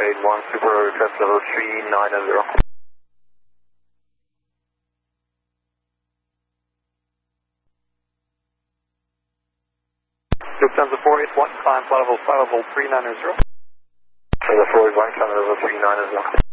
481, Super request level 390. Lufthansa 481, climb flight level 390. The 481, climb level 390.